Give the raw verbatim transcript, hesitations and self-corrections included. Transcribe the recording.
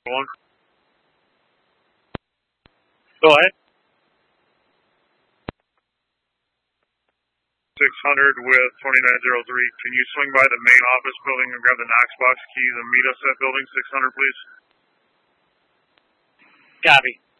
One. Go ahead. six hundred with twenty-nine oh three. Can you swing by the main office building and grab the Knox box keys and meet us at building six hundred, please? Copy.